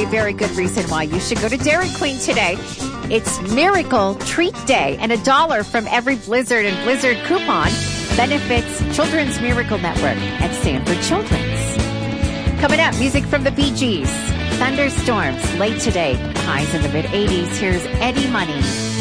very good reason why you should go to Dairy Queen today. It's Miracle Treat Day, and $1 from every Blizzard and Blizzard coupon benefits Children's Miracle Network at Sanford Children's. Coming up, music from the Bee Gees. Thunderstorms late today. Highs in the mid-80s. Here's Eddie Money.